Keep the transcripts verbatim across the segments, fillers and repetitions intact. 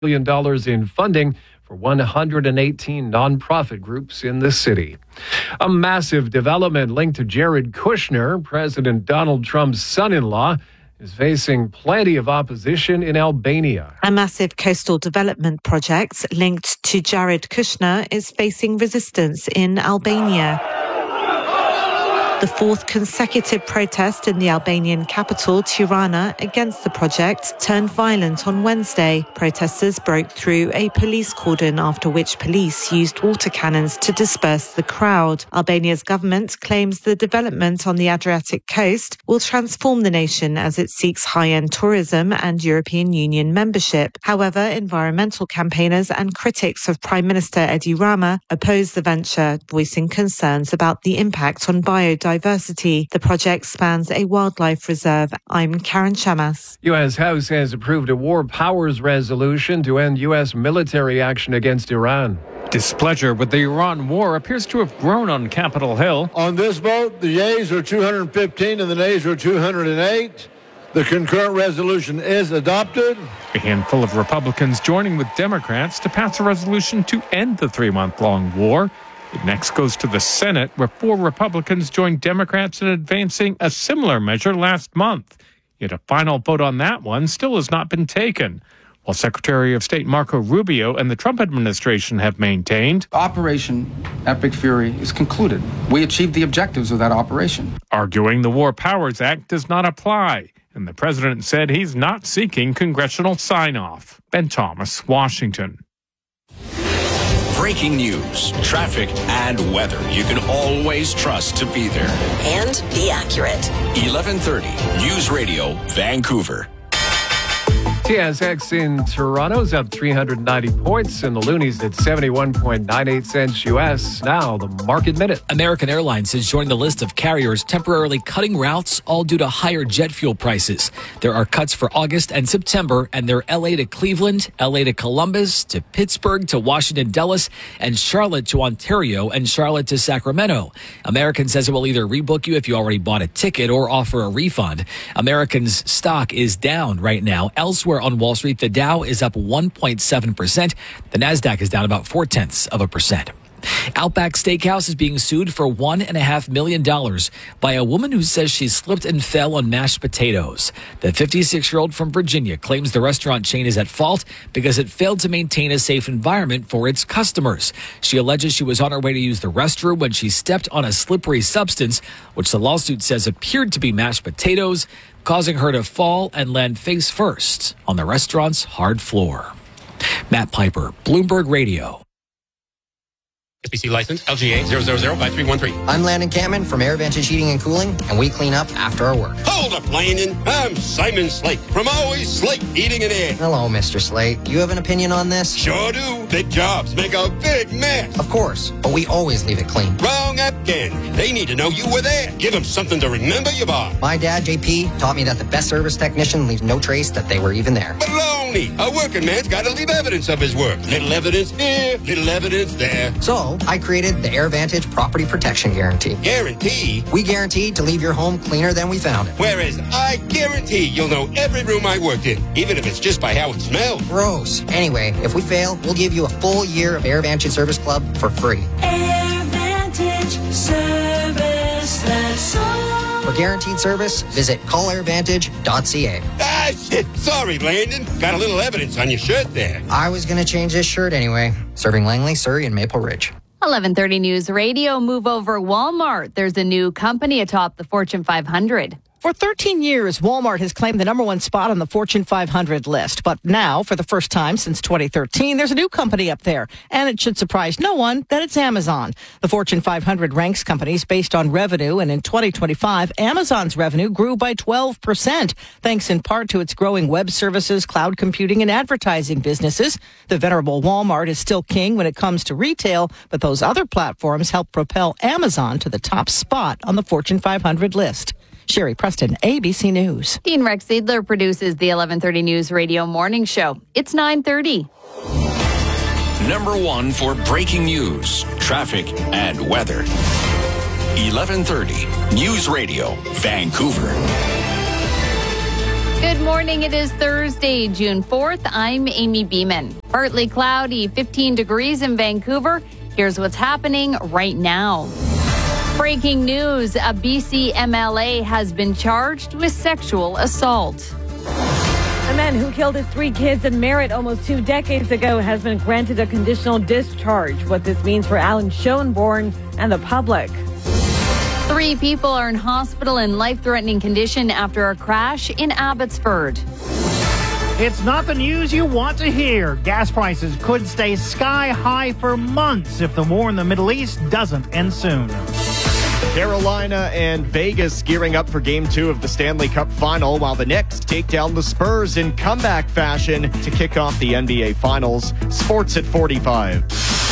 million dollars in funding for one hundred eighteen nonprofit groups in the city. A massive development linked to Jared Kushner, President Donald Trump's son-in-law, is facing plenty of opposition in Albania. A massive coastal development project linked to Jared Kushner is facing resistance in Albania. The fourth consecutive protest in the Albanian capital, Tirana, against the project turned violent on Wednesday. Protesters broke through a police cordon, after which police used water cannons to disperse the crowd. Albania's government claims the development on the Adriatic coast will transform the nation as it seeks high-end tourism and European Union membership. However, environmental campaigners and critics of Prime Minister Edi Rama oppose the venture, voicing concerns about the impact on biodiversity. Diversity. The project spans a wildlife reserve. I'm Karen Chamas. U S House has approved a war powers resolution to end U S military action against Iran. Displeasure with the Iran war appears to have grown on Capitol Hill. On this vote, the yeas are two hundred fifteen and the nays are two hundred eight. The concurrent resolution is adopted. A handful of Republicans joining with Democrats to pass a resolution to end the three-month-long war. It next goes to the Senate, where four Republicans joined Democrats in advancing a similar measure last month. Yet a final vote on that one still has not been taken. While Secretary of State Marco Rubio and the Trump administration have maintained, Operation Epic Fury is concluded. We achieved the objectives of that operation. Arguing the War Powers Act does not apply. And the president said he's not seeking congressional sign-off. Ben Thomas, Washington. Breaking news, traffic, and weather you can always trust to be there. And be accurate. eleven thirty News Radio, Vancouver. T S X in Toronto's up three hundred ninety points, and the loonies at seventy-one point nine eight cents U S. Now, the market minute. American Airlines has joined the list of carriers temporarily cutting routes, all due to higher jet fuel prices. There are cuts for August and September, and they're L A to Cleveland, L A to Columbus, to Pittsburgh, to Washington Dulles, and Charlotte to Ontario, and Charlotte to Sacramento. American says it will either rebook you if you already bought a ticket or offer a refund. American's stock is down right now. Elsewhere on Wall Street, the Dow is up one point seven percent. The Nasdaq is down about four tenths of a percent. Outback Steakhouse is being sued for one point five million dollars by a woman who says she slipped and fell on mashed potatoes. The fifty-six-year-old from Virginia claims the restaurant chain is at fault because it failed to maintain a safe environment for its customers. She alleges she was on her way to use the restroom when she stepped on a slippery substance, which the lawsuit says appeared to be mashed potatoes, causing her to fall and land face first on the restaurant's hard floor. Matt Piper, Bloomberg Radio. S B C license L G A zero zero zero five three one three. I'm Landon Cameron from AirVantage Heating and Cooling, and we clean up after our work. Hold up, Landon. I'm Simon Slate from Always Slate Heating and Air. Hello, Mister Slate. You have an opinion on this? Sure do. Big jobs make a big mess. Of course, but we always leave it clean. Wrong again. They need to know you were there. Give them something to remember you by. My dad, J P, taught me that the best service technician leaves no trace that they were even there. Baloney. A working man's got to leave evidence of his work. Little evidence here, little evidence there. So, I created the AirVantage Property Protection Guarantee. Guarantee? We guarantee to leave your home cleaner than we found it. Whereas I guarantee you'll know every room I worked in, even if it's just by how it smells. Gross. Anyway, if we fail, we'll give you a full year of AirVantage Service Club for free. AirVantage Service, that's all. For guaranteed service, visit call air vantage dot c a. Ah, shit. Sorry, Landon. Got a little evidence on your shirt there. I was going to change this shirt anyway. Serving Langley, Surrey, and Maple Ridge. eleven thirty News Radio. Move over Walmart. There's a new company atop the Fortune five hundred. For thirteen years, Walmart has claimed the number one spot on the Fortune five hundred list. But now, for the first time since twenty thirteen, there's a new company up there. And it should surprise no one that it's Amazon. The Fortune five hundred ranks companies based on revenue. And in twenty twenty-five, Amazon's revenue grew by twelve percent, thanks in part to its growing web services, cloud computing, and advertising businesses. The venerable Walmart is still king when it comes to retail, but those other platforms help propel Amazon to the top spot on the Fortune five hundred list. Sherry Preston, A B C News. Dean Rex Seidler produces the eleven thirty News Radio Morning Show. It's nine thirty. Number one for breaking news, traffic, and weather. eleven thirty News Radio, Vancouver. Good morning. It is Thursday, June fourth. I'm Amy Beeman. Partly cloudy, fifteen degrees in Vancouver. Here's what's happening right now. Breaking news. A B C M L A has been charged with sexual assault. A man who killed his three kids in Merritt almost two decades ago has been granted a conditional discharge. What this means for Alan Schoenborn and the public. Three people are in hospital in life-threatening condition after a crash in Abbotsford. It's not the news you want to hear. Gas prices could stay sky high for months if the war in the Middle East doesn't end soon. Carolina and Vegas gearing up for Game two of the Stanley Cup Final, while the Knicks take down the Spurs in comeback fashion to kick off the N B A Finals. Sports at forty-five.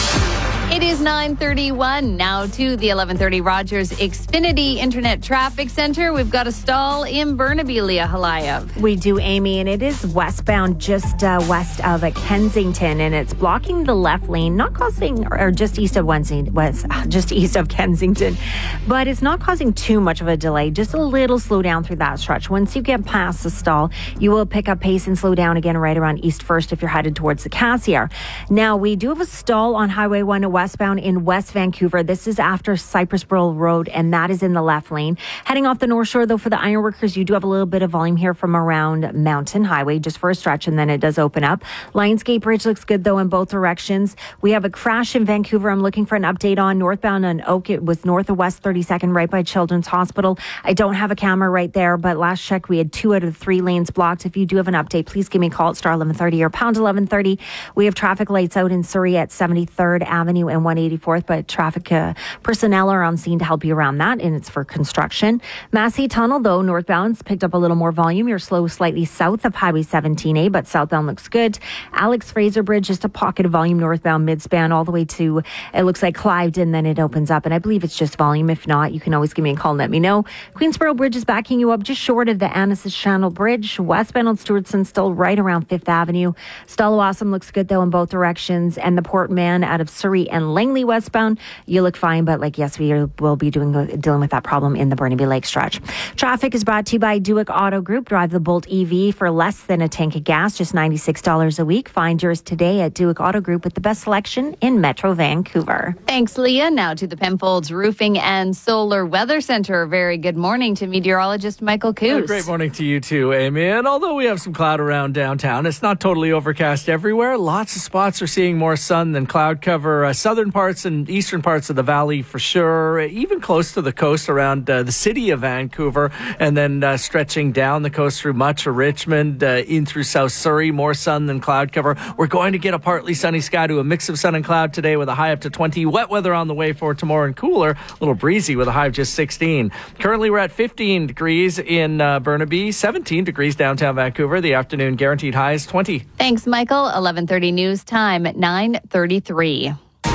It is nine thirty-one. Now to the eleven thirty Rogers Xfinity Internet Traffic Center. We've got a stall in Burnaby, Leah Halayev. We do, Amy, and it is westbound just uh, west of uh, Kensington, and it's blocking the left lane, not causing, or just east of Kensington, west, just east of Kensington, but it's not causing too much of a delay, just a little slow down through that stretch. Once you get past the stall, you will pick up pace and slow down again right around East First if you're headed towards the Cassiar. Now, we do have a stall on Highway one westbound in West Vancouver. This is after Cypressboro Road, and that is in the left lane. Heading off the North Shore, though, for the ironworkers, you do have a little bit of volume here from around Mountain Highway, just for a stretch, and then it does open up. Lionsgate Bridge looks good, though, in both directions. We have a crash in Vancouver I'm looking for an update on. Northbound on Oak, it was north of West thirty-second, right by Children's Hospital. I don't have a camera right there, but last check, we had two out of the three lanes blocked. If you do have an update, please give me a call at star eleven thirty or pound eleven thirty. We have traffic lights out in Surrey at seventy-third Avenue and one eighty-fourth, but traffic uh, personnel are on scene to help you around that, and it's for construction. Massey Tunnel, though, northbound's picked up a little more volume. You're slow slightly south of Highway seventeen A, but southbound looks good. Alex Fraser Bridge, just a pocket of volume northbound midspan all the way to, it looks like Clive, and then it opens up, and I believe it's just volume. If not, you can always give me a call and let me know. Queensboro Bridge is backing you up just short of the Annecis Channel Bridge. Westbound on Stewardson still right around Fifth Avenue. Stallawasam looks good, though, in both directions, and the Port Mann out of Surrey and Langley westbound, you look fine, but like, yes, we will be doing dealing with that problem in the Burnaby Lake stretch. Traffic is brought to you by Duick Auto Group. Drive the Bolt E V for less than a tank of gas, just ninety-six dollars a week. Find yours today at Duick Auto Group with the best selection in Metro Vancouver. Thanks, Leah. Now to the Penfolds Roofing and Solar Weather Center. Very good morning to meteorologist Michael Coos. A great morning to you too, Amy. And although we have some cloud around downtown, it's not totally overcast everywhere. Lots of spots are seeing more sun than cloud cover. Uh, southern parts and eastern parts of the valley for sure, even close to the coast around uh, the city of Vancouver, and then uh, stretching down the coast through much of Richmond, uh, in through South Surrey, more sun than cloud cover. We're going to get a partly sunny sky to a mix of sun and cloud today with a high up to twenty. Wet weather on the way for tomorrow and cooler, a little breezy with a high of just sixteen. Currently, we're at fifteen degrees in uh, Burnaby, seventeen degrees downtown Vancouver. The afternoon guaranteed high is twenty. Thanks, Michael. eleven thirty news time at nine thirty-three.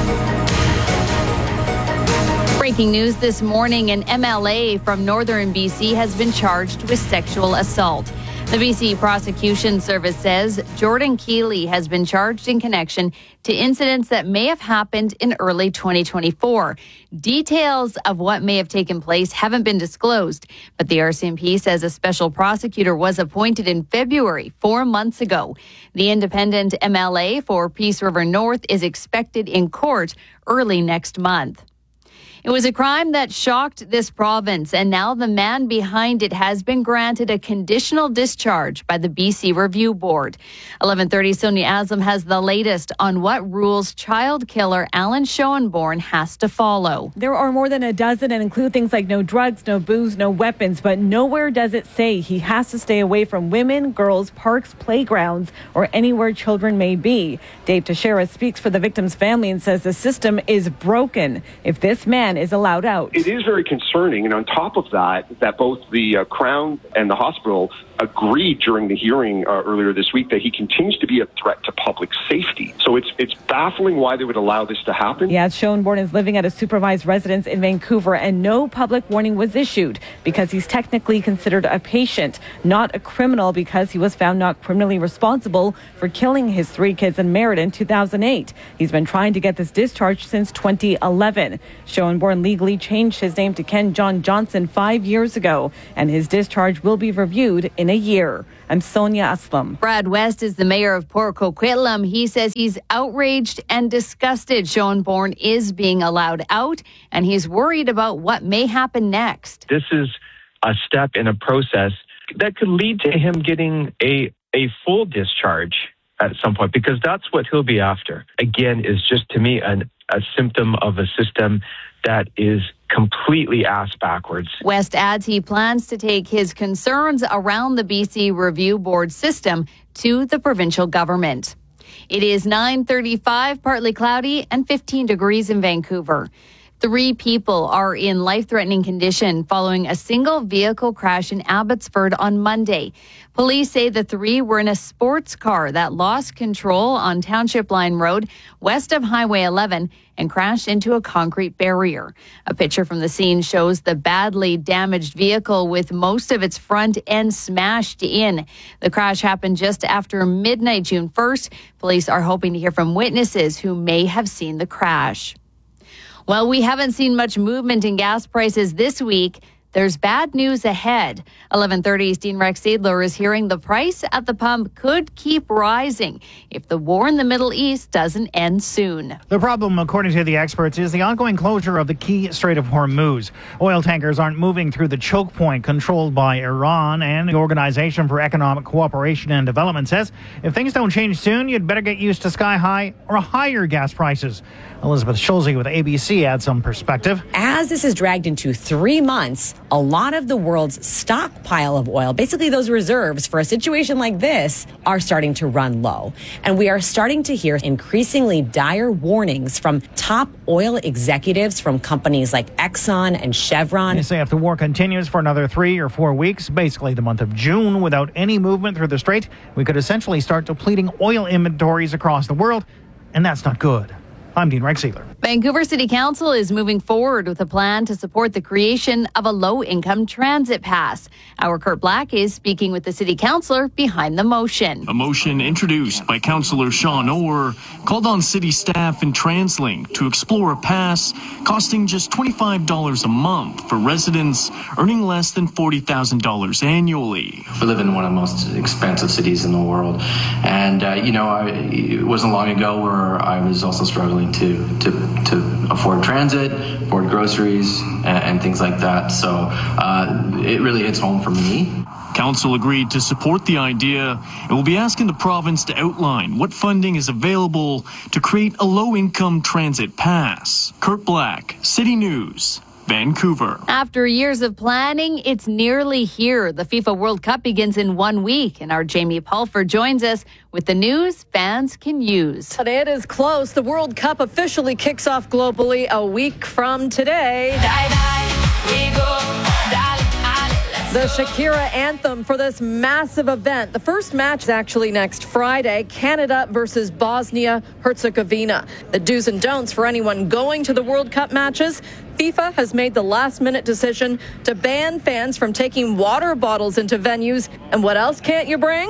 Breaking news this morning, an M L A from northern B C has been charged with sexual assault. The B C Prosecution Service says Jordan Keeley has been charged in connection to incidents that may have happened in early twenty twenty-four. Details of what may have taken place haven't been disclosed, but the R C M P says a special prosecutor was appointed in February, four months ago. The independent M L A for Peace River North is expected in court early next month. It was a crime that shocked this province, and now the man behind it has been granted a conditional discharge by the B C Review Board. eleven thirty, Sonia Aslam has the latest on what rules child killer Alan Schoenborn has to follow. There are more than a dozen and include things like no drugs, no booze, no weapons, but nowhere does it say he has to stay away from women, girls, parks, playgrounds, or anywhere children may be. Dave Teixeira speaks for the victim's family and says the system is broken if this man is allowed out. It is very concerning, and on top of that, that both the uh, Crown and the hospital agreed during the hearing uh, earlier this week that he continues to be a threat to public safety. So it's it's baffling why they would allow this to happen. Yeah, Schoenborn is living at a supervised residence in Vancouver, and no public warning was issued because he's technically considered a patient, not a criminal, because he was found not criminally responsible for killing his three kids in Merritt in two thousand eight. He's been trying to get this discharge since twenty eleven. Schoenborn legally changed his name to Ken John Johnson five years ago, and his discharge will be reviewed in in a year. I'm Sonia Aslam. Brad West is the mayor of Port Coquitlam. He says he's outraged and disgusted Sean Bourne is being allowed out, and he's worried about what may happen next. This is a step in a process that could lead to him getting a, a full discharge at some point, because that's what he'll be after. Again, is just to me an, a symptom of a system that is completely ass backwards. West adds he plans to take his concerns around the B C Review Board system to the provincial government. It is nine thirty-five, partly cloudy, and fifteen degrees in Vancouver. Three people are in life-threatening condition following a single vehicle crash in Abbotsford on Monday. Police say the three were in a sports car that lost control on Township Line Road west of Highway eleven and crashed into a concrete barrier. A picture from the scene shows the badly damaged vehicle with most of its front end smashed in. The crash happened just after midnight June first. Police are hoping to hear from witnesses who may have seen the crash. Well, we haven't seen much movement in gas prices this week. There's bad news ahead. eleven thirty's Dean Rex Seidler is hearing the price at the pump could keep rising if the war in the Middle East doesn't end soon. The problem, according to the experts, is the ongoing closure of the key Strait of Hormuz. Oil tankers aren't moving through the choke point controlled by Iran, and the Organization for Economic Cooperation and Development says if things don't change soon, you'd better get used to sky-high or higher gas prices. Elizabeth Schulze with A B C adds some perspective. As this is dragged into three months, a lot of the world's stockpile of oil, basically those reserves for a situation like this, are starting to run low. And we are starting to hear increasingly dire warnings from top oil executives from companies like Exxon and Chevron. They say if the war continues for another three or four weeks, basically the month of June, without any movement through the strait, we could essentially start depleting oil inventories across the world, and that's not good. I'm Dean Rex Seidler. Vancouver City Council is moving forward with a plan to support the creation of a low-income transit pass. Our Kurt Black is speaking with the city councillor behind the motion. A motion introduced by Councillor Sean Orr called on city staff and TransLink to explore a pass costing just twenty-five dollars a month for residents earning less than forty thousand dollars annually. We live in one of the most expensive cities in the world. And, uh, you know, I, it wasn't long ago where I was also struggling to to, to afford transit, afford groceries, and, and things like that. So uh, it really hits home for me. Council agreed to support the idea and will be asking the province to outline what funding is available to create a low-income transit pass. Kurt Black, City News, Vancouver. After years of planning, it's nearly here. The FIFA World Cup begins in one week, and our Jamie Pulford joins us with the news fans can use. It is close. The World Cup officially kicks off globally a week from today. Die, die, we go. The Shakira anthem for this massive event. The first match is actually next Friday, Canada versus Bosnia-Herzegovina. The do's and don'ts for anyone going to the World Cup matches. FIFA has made the last-minute decision to ban fans from taking water bottles into venues. And what else can't you bring?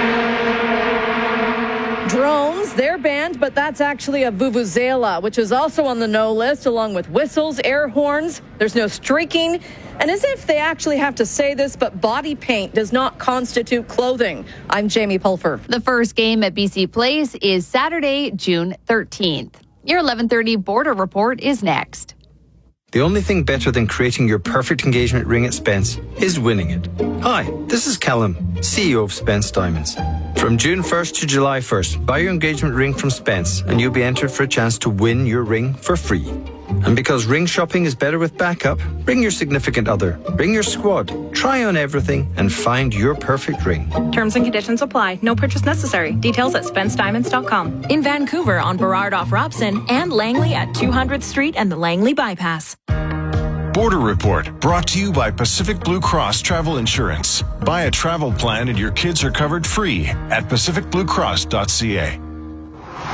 Drones, they're banned, but that's actually a vuvuzela, which is also on the no list, along with whistles, air horns. There's no streaking. And as if they actually have to say this, but body paint does not constitute clothing. I'm Jamie Pulford. The first game at B C Place is Saturday, June thirteenth. Your eleven thirty Border Report is next. The only thing better than creating your perfect engagement ring at Spence is winning it. Hi, this is Callum, C E O of Spence Diamonds. From June first to July first, buy your engagement ring from Spence and you'll be entered for a chance to win your ring for free. And because ring shopping is better with backup, bring your significant other, bring your squad, try on everything and find your perfect ring. Terms and conditions apply. No purchase necessary. Details at spence diamonds dot com. In Vancouver on Burrard off Robson and Langley at two hundredth Street and the Langley Bypass. Border Report, brought to you by Pacific Blue Cross Travel Insurance. Buy a travel plan and your kids are covered free at pacific blue cross dot c a. Now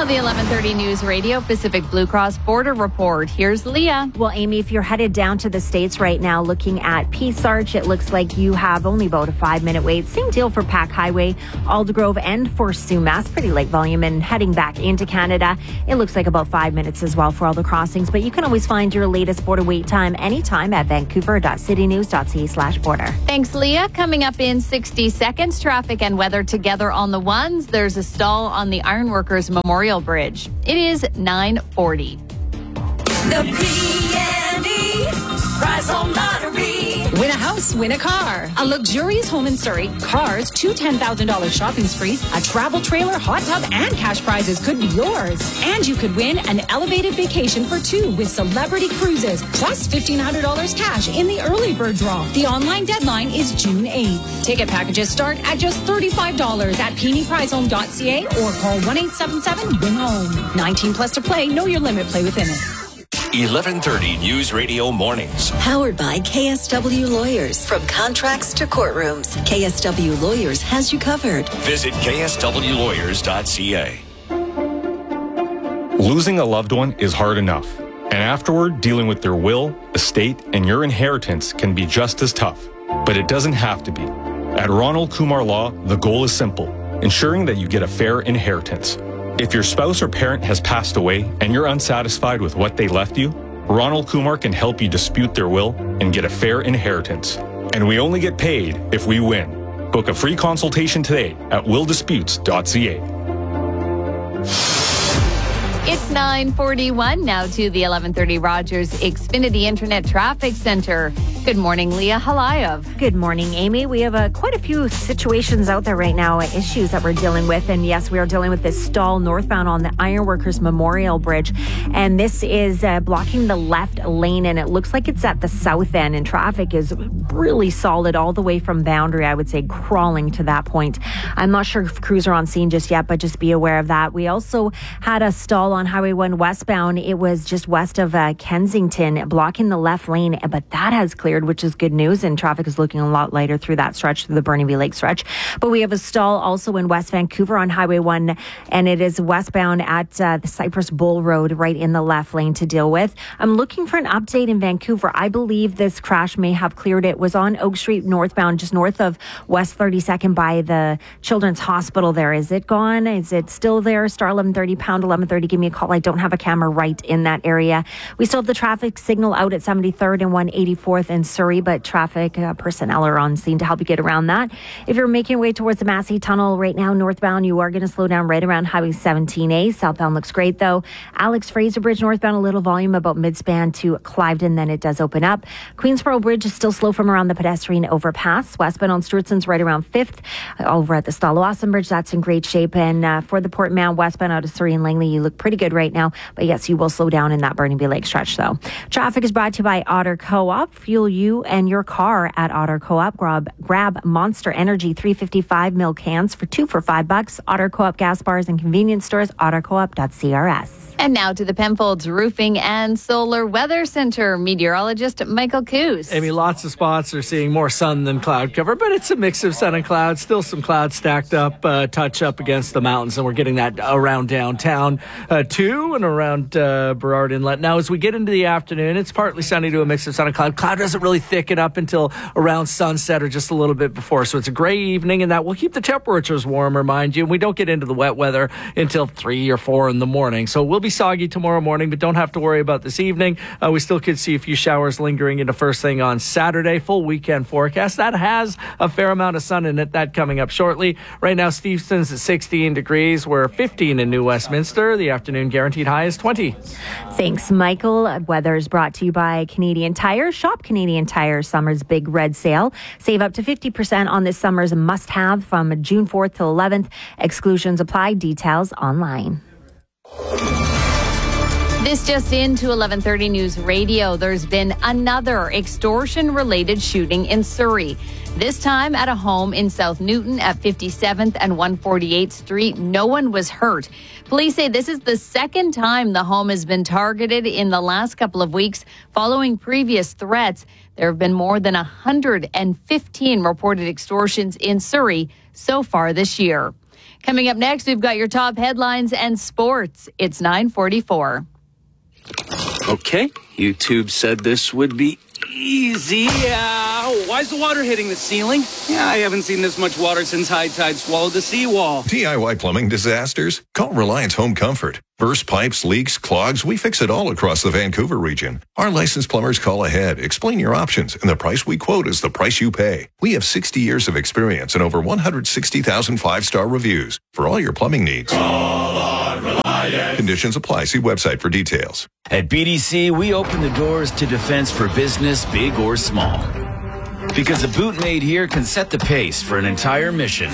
Now the eleven thirty News Radio Pacific Blue Cross Border Report. Here's Leah. Well, Amy, if you're headed down to the States right now looking at Peace Arch, it looks like you have only about a five-minute wait. Same deal for Pack Highway, Aldergrove, and for Sumas. Pretty light volume. And heading back into Canada, it looks like about five minutes as well for all the crossings. But you can always find your latest border wait time anytime at vancouver.citynews.ca slash border. Thanks, Leah. Coming up in sixty seconds, traffic and weather together on the ones. There's a stall on the Ironworkers Memorial Bridge. It is nine forty. The P and E Prize Home Lottery. Win a house, win a car. A luxurious home in Surrey, cars, two ten thousand dollars shopping sprees, a travel trailer, hot tub, and cash prizes could be yours. And you could win an elevated vacation for two with Celebrity Cruises, plus fifteen hundred dollars cash in the early bird draw. The online deadline is June eighth. Ticket packages start at just thirty-five dollars at peony prize home dot c a or call one eight seven seven win home. nineteen plus to play. Know your limit. Play within it. eleven thirty News Radio Mornings. Powered by K S W Lawyers. From contracts to courtrooms, K S W Lawyers has you covered. Visit K S W lawyers dot c a. Losing a loved one is hard enough, and afterward, dealing with their will, estate, and your inheritance can be just as tough. But it doesn't have to be. At Ronald Kumar Law, the goal is simple: ensuring that you get a fair inheritance. If your spouse or parent has passed away and you're unsatisfied with what they left you, Ronald Kumar can help you dispute their will and get a fair inheritance. And we only get paid if we win. Book a free consultation today at will disputes dot c a. It's nine forty-one now to the eleven thirty Rogers Xfinity Internet Traffic Center. Good morning, Leah Halayev. Good morning, Amy. We have uh, quite a few situations out there right now, uh, issues that we're dealing with. And yes, we are dealing with this stall northbound on the Ironworkers Memorial Bridge. And this is uh, blocking the left lane, and it looks like it's at the south end. And traffic is really solid all the way from Boundary, I would say, crawling to that point. I'm not sure if crews are on scene just yet, but just be aware of that. We also had a stall on Highway one westbound. It was just west of uh, Kensington, blocking the left lane, but that has cleared, which is good news, and traffic is looking a lot lighter through that stretch, through the Burnaby Lake stretch. But we have a stall also in West Vancouver on Highway one, and it is westbound at uh, the Cypress Bowl Road, right in the left lane to deal with. I'm looking for an update in Vancouver. I believe this crash may have cleared. It was on Oak Street northbound, just north of West thirty-second by the Children's Hospital there. Is it gone? Is it still there? Star eleven thirty, pound eleven thirty. Give me a call. I don't have a camera right in that area. We still have the traffic signal out at seventy-third and one eighty-fourth in Surrey, but traffic uh, personnel are on scene to help you get around that. If you're making your way towards the Massey Tunnel right now, northbound, you are going to slow down right around Highway seventeen A. Southbound looks great, though. Alex Fraser Bridge northbound, a little volume about midspan to Cliveden, then it does open up. Queensboro Bridge is still slow from around the pedestrian overpass. Westbound on Stewartson's right around fifth. Uh, over at the Stallawasam Bridge, that's in great shape. And uh, for the Port Mann westbound out of Surrey and Langley, you look pretty good right now. But yes, you will slow down in that Burnaby Lake stretch, though. Traffic is brought to you by Otter Co-op. Fuel you and your car at Otter Co-op. Grab, grab Monster Energy three fifty-five mil cans for two for five bucks. Otter Co-op gas bars and convenience stores. otter co op dot c r s. And now to the Penfolds Roofing and Solar Weather Center meteorologist Michael Coos. Amy, lots of spots are seeing more sun than cloud cover, but it's a mix of sun and clouds. Still some clouds stacked up, uh, touch up against the mountains, and we're getting that around downtown uh, too, and around uh, Burrard Inlet. Now, as we get into the afternoon, it's partly sunny to a mix of sun and cloud. Cloud doesn't really thicken up until around sunset or just a little bit before, so it's a gray evening, and that will keep the temperatures warmer, mind you. And we don't get into the wet weather until three or four in the morning, so we'll be soggy tomorrow morning, but don't have to worry about this evening. Uh, we still could see a few showers lingering into first thing on Saturday. Full weekend forecast. That has a fair amount of sun in it. That coming up shortly. Right now, Stevenson's at sixteen degrees. We're fifteen in New Westminster. The afternoon guaranteed high is twenty. Thanks, Michael. Weather is brought to you by Canadian Tire. Shop Canadian Tire summer's big red sale. Save up to fifty percent on this summer's must-have from June fourth till eleventh. Exclusions apply. Details online. This just into eleven thirty News Radio. There's been another extortion-related shooting in Surrey. This time at a home in South Newton at fifty-seventh and one forty-eighth Street. No one was hurt. Police say this is the second time the home has been targeted in the last couple of weeks following previous threats. There have been more than one hundred fifteen reported extortions in Surrey so far this year. Coming up next, we've got your top headlines and sports. It's nine forty-four. Okay, YouTube said this would be easy. Uh, why's the water hitting the ceiling? Yeah, I haven't seen this much water since high tide swallowed the seawall. D I Y plumbing disasters? Call Reliance Home Comfort. Burst pipes, leaks, clogs, we fix it all across the Vancouver region. Our licensed plumbers call ahead, explain your options, and the price we quote is the price you pay. We have sixty years of experience and over one hundred sixty thousand five-star reviews for all your plumbing needs. Call on Reliance. Conditions apply. See website for details. At B D C, we open the doors to defense for business, big or small. Because a boot made here can set the pace for an entire mission.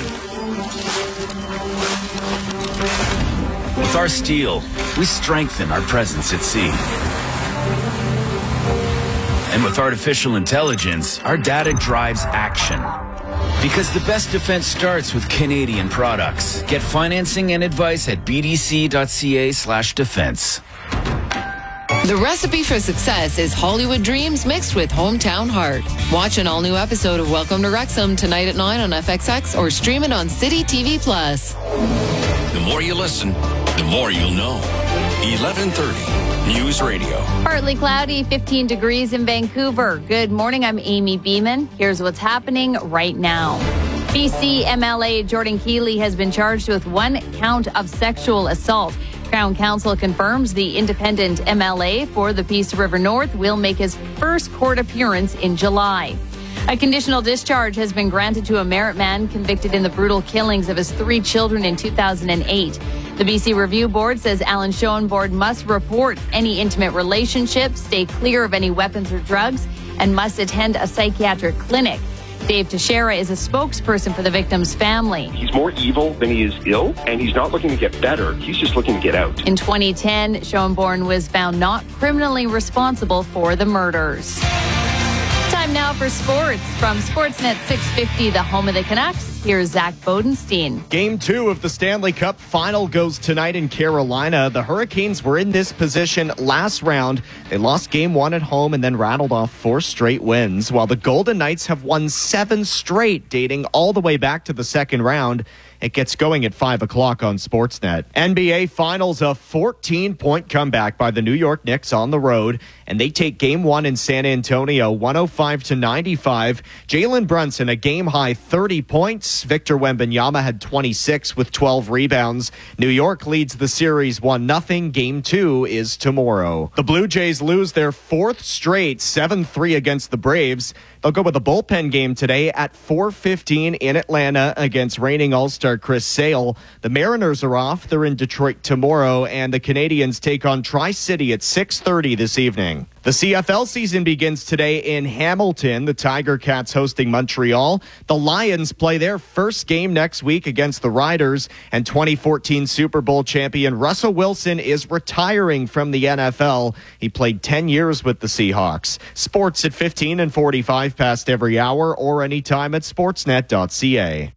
With our steel, we strengthen our presence at sea. And with artificial intelligence, our data drives action. Because the best defense starts with Canadian products. Get financing and advice at bdc.ca slash defense. The recipe for success is Hollywood dreams mixed with hometown heart. Watch an all-new episode of Welcome to Wrexham tonight at nine on F X X or stream it on City T V Plus. The more you listen, the more you'll know. eleven thirty News Radio. Partly cloudy, fifteen degrees in Vancouver. Good morning, I'm Amy Beeman. Here's what's happening right now. B C M L A Jordan Keeley has been charged with one count of sexual assault. Crown Counsel confirms the independent M L A for the Peace River North will make his first court appearance in July. A conditional discharge has been granted to a Merritt man convicted in the brutal killings of his three children in two thousand eight. The B C Review Board says Alan Schoenborg must report any intimate relationships, stay clear of any weapons or drugs, and must attend a psychiatric clinic. Dave Teixeira is a spokesperson for the victim's family. He's more evil than he is ill, and he's not looking to get better. He's just looking to get out. In twenty ten, Schoenborn was found not criminally responsible for the murders. Time now for sports. From Sportsnet six fifty, the home of the Canucks, here's Zach Bodenstein. Game two of the Stanley Cup final goes tonight in Carolina. The Hurricanes were in this position last round. They lost game one at home and then rattled off four straight wins, while the Golden Knights have won seven straight, dating all the way back to the second round. It gets going at five o'clock on Sportsnet. N B A Finals, a fourteen-point comeback by the New York Knicks on the road, and they take game one in San Antonio, one oh five to ninety-five. Jalen Brunson, a game-high thirty points. Victor Wembanyama had twenty-six with twelve rebounds. New York leads the series one nothing. Game two is tomorrow. The Blue Jays lose their fourth straight, seven three against the Braves. They'll go with a bullpen game today at four fifteen in Atlanta against reigning All-Star Chris Sale. The Mariners are off. They're in Detroit tomorrow, and the Canadians take on Tri-City at six thirty this evening. The C F L season begins today in Hamilton. The Tiger Cats hosting Montreal. The Lions play their first game next week against the Riders. And twenty fourteen Super Bowl champion Russell Wilson is retiring from the N F L. He played ten years with the Seahawks. Sports at fifteen and forty-five past every hour or anytime at sportsnet dot c a.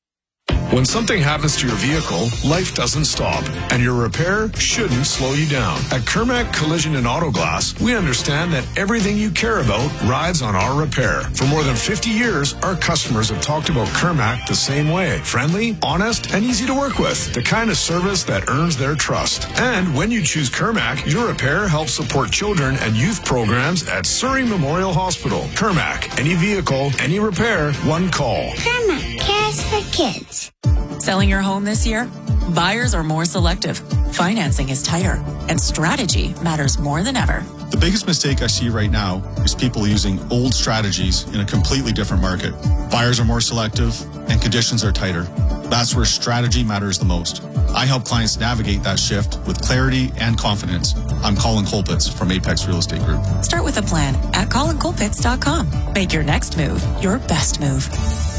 When something happens to your vehicle, life doesn't stop, and your repair shouldn't slow you down. At Kermac Collision and Auto Glass, we understand that everything you care about rides on our repair. For more than fifty years, our customers have talked about Kermac the same way. Friendly, honest, and easy to work with. The kind of service that earns their trust. And when you choose Kermac, your repair helps support children and youth programs at Surrey Memorial Hospital. Kermac, any vehicle, any repair, one call. Kermac cares for kids. Selling your home this year? Buyers are more selective, financing is tighter, and strategy matters more than ever. The biggest mistake I see right now is people using old strategies in a completely different market. Buyers are more selective and conditions are tighter. That's where strategy matters the most. I help clients navigate that shift with clarity and confidence. I'm Colin Colpitts from Apex Real Estate Group. Start with a plan at colin colpitts dot com. Make your next move your best move.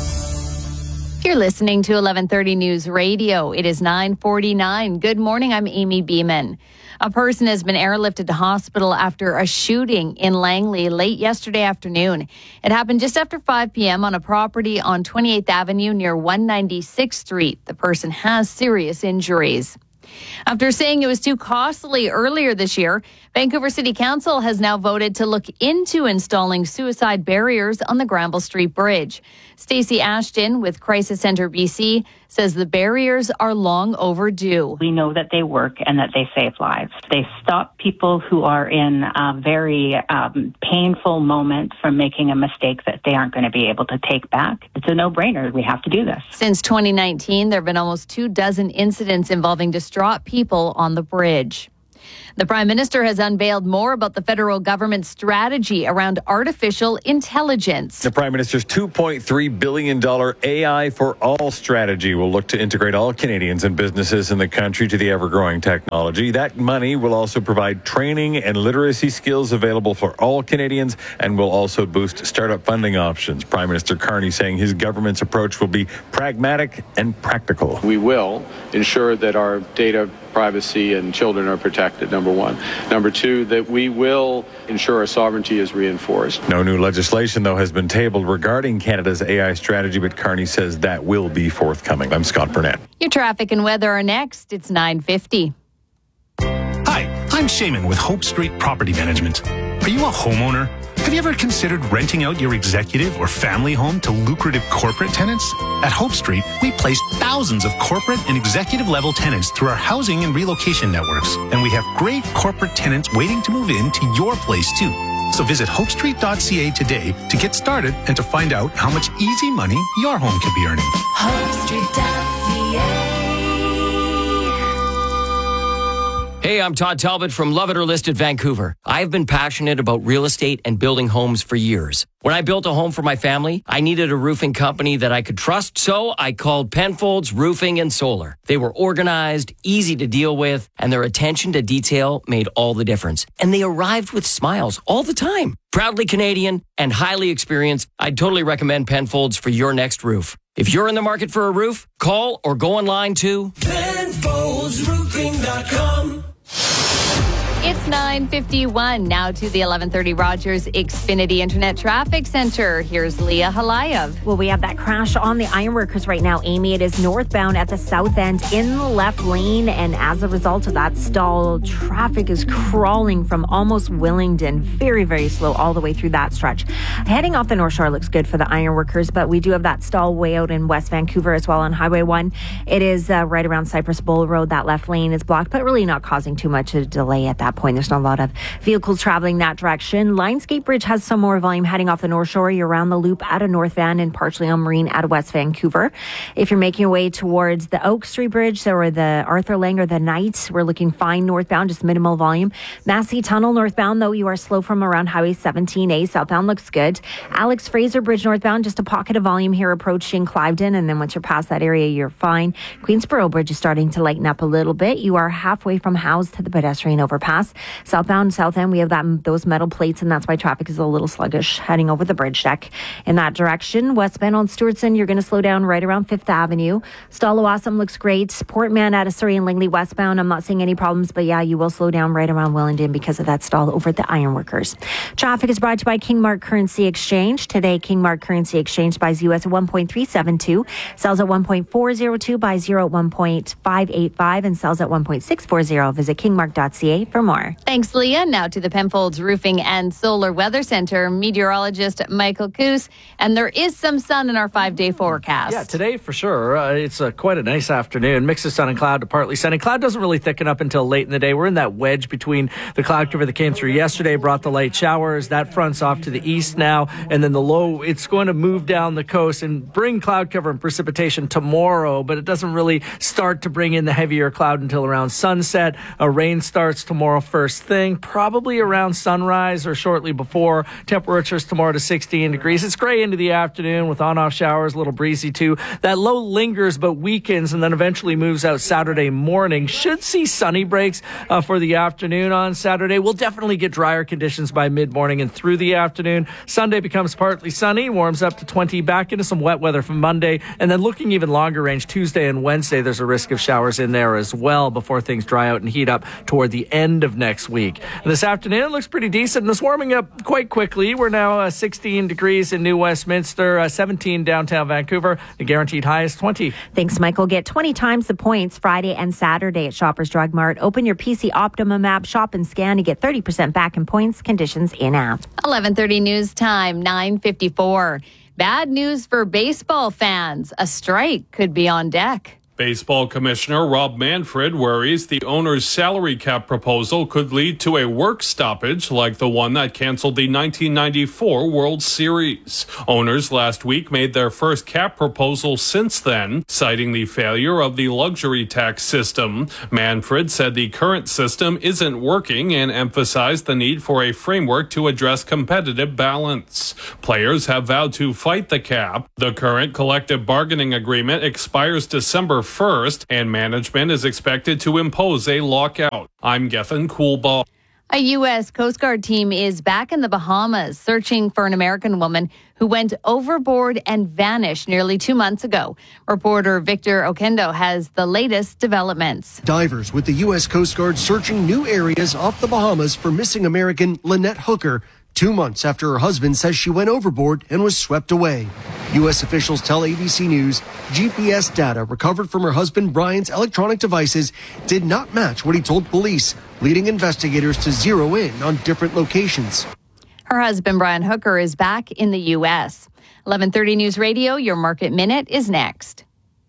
You're listening to eleven thirty News Radio. It is nine forty-nine. Good morning. I'm Amy Beeman. A person has been airlifted to hospital after a shooting in Langley late yesterday afternoon. It happened just after five p.m. on a property on twenty-eighth Avenue near one ninety-sixth Street. The person has serious injuries. After saying it was too costly earlier this year, Vancouver City Council has now voted to look into installing suicide barriers on the Granville Street Bridge. Stacey Ashton with Crisis Centre B C says the barriers are long overdue. We know that they work and that they save lives. They stop people who are in a very um, painful moment from making a mistake that they aren't going to be able to take back. It's a no-brainer. We have to do this. Since twenty nineteen, there have been almost two dozen incidents involving distraught people on the bridge. The Prime Minister has unveiled more about the federal government's strategy around artificial intelligence. The Prime Minister's two point three billion dollars A I for All strategy will look to integrate all Canadians and businesses in the country to the ever-growing technology. That money will also provide training and literacy skills available for all Canadians and will also boost startup funding options. Prime Minister Carney saying his government's approach will be pragmatic and practical. We will ensure that our data privacy and children are protected, number one. Number two, that we will ensure our sovereignty is reinforced. No new legislation, though, has been tabled regarding Canada's A I strategy, but Carney says that will be forthcoming. I'm Scott Burnett. Your traffic and weather are next. It's nine fifty. Hi, I'm Shaman with Hope Street Property Management. Are you a homeowner? Have you ever considered renting out your executive or family home to lucrative corporate tenants? At Hope Street, we place thousands of corporate and executive level tenants through our housing and relocation networks. And we have great corporate tenants waiting to move in to your place too. So visit hope street dot c a today to get started and to find out how much easy money your home could be earning. hope street dot c a. Hey, I'm Todd Talbot from Love It or List It Vancouver. I've been passionate about real estate and building homes for years. When I built a home for my family, I needed a roofing company that I could trust, so I called Penfolds Roofing and Solar. They were organized, easy to deal with, and their attention to detail made all the difference. And they arrived with smiles all the time. Proudly Canadian and highly experienced, I'd totally recommend Penfolds for your next roof. If you're in the market for a roof, call or go online to Penfolds Roofing dot com. It's nine fifty-one. Now to the eleven thirty Rogers Xfinity Internet Traffic Center. Here's Leah Halayev. Well, we have that crash on the Ironworkers right now, Amy. It is northbound at the south end in the left lane. And as a result of that stall, traffic is crawling from almost Willingdon. Very, very slow all the way through that stretch. Heading off the North Shore looks good for the Ironworkers, but we do have that stall way out in West Vancouver as well on Highway one. It is uh, right around Cypress Bowl Road. That left lane is blocked, but really not causing too much of a delay at that point. There's not a lot of vehicles traveling that direction. Lionsgate Bridge has some more volume heading off the North Shore. You're around the loop out of North Van and partially on Marine out of West Vancouver. If you're making your way towards the Oak Street Bridge or the Arthur Lang or the Knights, we're looking fine northbound, just minimal volume. Massey Tunnel northbound, though, you are slow from around Highway seventeen A. Southbound looks good. Alex Fraser Bridge northbound, just a pocket of volume here approaching Cliveden, and then once you're past that area, you're fine. Queensboro Bridge is starting to lighten up a little bit. You are halfway from Howes to the pedestrian overpass. Southbound, south end, we have that those metal plates, and that's why traffic is a little sluggish heading over the bridge deck in that direction. Westbound on Stewartson, you're going to slow down right around Fifth Avenue. Stallawasam looks great. Portman out of Surrey and Langley westbound, I'm not seeing any problems, but yeah, you will slow down right around Willingdon because of that stall over at the Ironworkers. Traffic is brought to you by Kingmark Currency Exchange. Today, Kingmark Currency Exchange buys U S at one point three seven two, sells at one point four zero two, buys euro at one point five eight five, and sells at one point six four zero. Visit kingmark dot c a for more. Thanks, Leah. Now to the Penfolds Roofing and Solar Weather Center, meteorologist Michael Coos. And there is some sun in our five-day forecast. Yeah, today for sure. Uh, it's uh, quite a nice afternoon. Mix of sun and cloud to partly sunny. Cloud doesn't really thicken up until late in the day. We're in that wedge between the cloud cover that came through yesterday, brought the light showers. That front's off to the east now. And then the low, it's going to move down the coast and bring cloud cover and precipitation tomorrow. But it doesn't really start to bring in the heavier cloud until around sunset. A rain starts tomorrow first thing, probably around sunrise or shortly before. Temperatures tomorrow to sixteen degrees. It's gray into the afternoon with on-off showers, a little breezy too. That low lingers but weakens and then eventually moves out Saturday morning. Should see sunny breaks uh, for the afternoon on Saturday. We'll definitely get drier conditions by mid-morning and through the afternoon. Sunday becomes partly sunny, warms up to twenty, back into some wet weather from Monday, and then looking even longer range Tuesday and Wednesday, there's a risk of showers in there as well before things dry out and heat up toward the end of next next week. And this afternoon looks pretty decent and it's warming up quite quickly. We're now uh, sixteen degrees in New Westminster, uh, seventeen downtown Vancouver. The guaranteed high is twenty. Thanks, Michael. Get twenty times the points Friday and Saturday at Shoppers Drug Mart. Open your P C Optimum app, shop and scan to get thirty percent back in points. Conditions in app. eleven thirty news time, nine fifty-four. Bad news for baseball fans. A strike could be on deck. Baseball Commissioner Rob Manfred worries the owner's salary cap proposal could lead to a work stoppage like the one that canceled the nineteen ninety-four World Series. Owners last week made their first cap proposal since then, citing the failure of the luxury tax system. Manfred said the current system isn't working and emphasized the need for a framework to address competitive balance. Players have vowed to fight the cap. The current collective bargaining agreement expires December first, and management is expected to impose a lockout. I'm Gethin Coolbaugh. A U S Coast Guard team is back in the Bahamas searching for an American woman who went overboard and vanished nearly two months ago. Reporter Victor Oquendo has the latest developments. Divers with the U S Coast Guard searching new areas off the Bahamas for missing American Lynette Hooker, two months after her husband says she went overboard and was swept away. U S officials tell A B C News G P S data recovered from her husband Brian's electronic devices did not match what he told police, leading investigators to zero in on different locations. Her husband, Brian Hooker, is back in the U S eleven thirty News Radio, your Market Minute is next.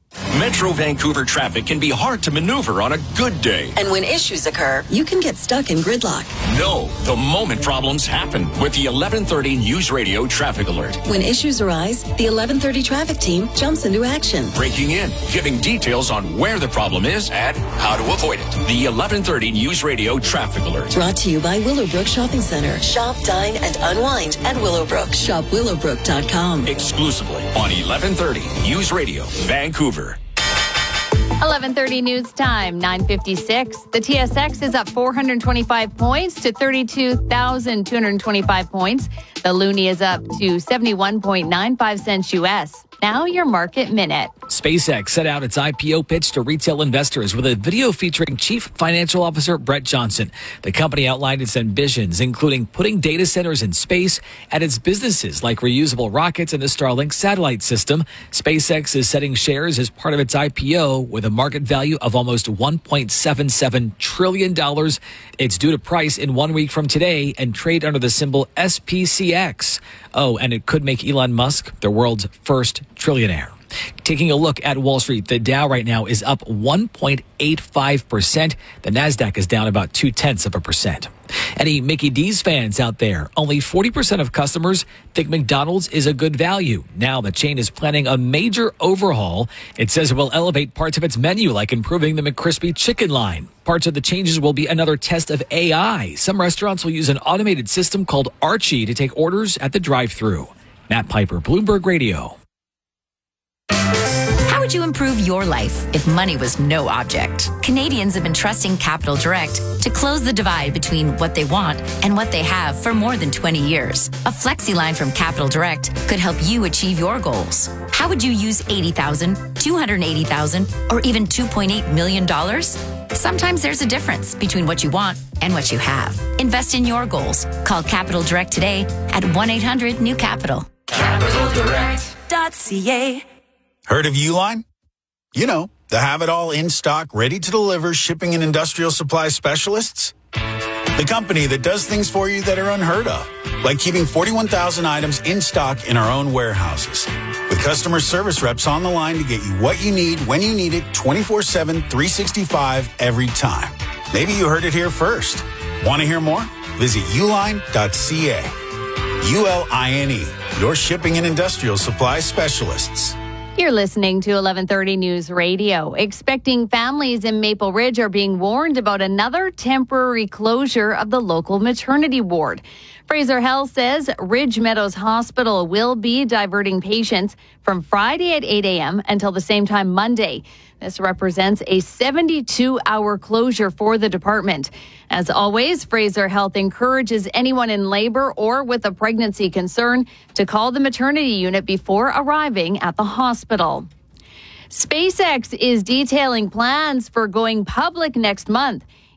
Metro Vancouver traffic can be hard to maneuver on a good day. And when issues occur, you can get stuck in gridlock. No, the moment problems happen with the eleven thirty News Radio Traffic Alert. When issues arise, the eleven thirty traffic team jumps into action. Breaking in, giving details on where the problem is and how to avoid it. The eleven thirty News Radio Traffic Alert. Brought to you by Willowbrook Shopping Center. Shop, dine, and unwind at Willowbrook. Shop willowbrook dot com. Exclusively on eleven thirty News Radio, Vancouver. eleven thirty news time, nine fifty-six. The T S X is up four hundred twenty-five points to thirty-two thousand two hundred twenty-five points. The Loonie is up to seventy-one point nine five cents U S. Now your Market Minute. SpaceX set out its I P O pitch to retail investors with a video featuring Chief Financial Officer Brett Johnson. The company outlined its ambitions, including putting data centers in space and its businesses like reusable rockets and the Starlink satellite system. SpaceX is setting shares as part of its I P O with a market value of almost one point seven seven trillion dollars. It's due to price in one week from today and trade under the symbol S P C X. Oh, and it could make Elon Musk the world's first trillionaire. Taking a look at Wall Street, the Dow right now is up one point eight five percent. The NASDAQ is down about two-tenths of a percent. Any Mickey D's fans out there? Only forty percent of customers think McDonald's is a good value. Now the chain is planning a major overhaul. It says it will elevate parts of its menu, like improving the McCrispy chicken line. Parts of the changes will be another test of A I. Some restaurants will use an automated system called Archie to take orders at the drive-thru. Matt Piper, Bloomberg Radio. How would you improve your life if money was no object? Canadians have been trusting Capital Direct to close the divide between what they want and what they have for more than twenty years. A flexi line from Capital Direct could help you achieve your goals. How would you use eighty thousand dollars, two hundred eighty thousand dollars, or even two point eight million dollars? Sometimes there's a difference between what you want and what you have. Invest in your goals. Call Capital Direct today at one eight hundred new capital. capital direct dot c a. Heard of Uline? You know, the have-it-all in-stock, ready-to-deliver shipping and industrial supply specialists. The company that does things for you that are unheard of, like keeping forty-one thousand items in stock in our own warehouses. With customer service reps on the line to get you what you need, when you need it, twenty-four seven, three sixty-five, every time. Maybe you heard it here first. Want to hear more? Visit uline dot c a. U L I N E, your shipping and industrial supply specialists. You're listening to eleven thirty News Radio. Expecting families in Maple Ridge are being warned about another temporary closure of the local maternity ward. Fraser Health says Ridge Meadows Hospital will be diverting patients from Friday at eight a.m. until the same time Monday. This represents a seventy-two hour closure for the department. As always, Fraser Health encourages anyone in labor or with a pregnancy concern to call the maternity unit before arriving at the hospital. SpaceX is detailing plans for going public next month.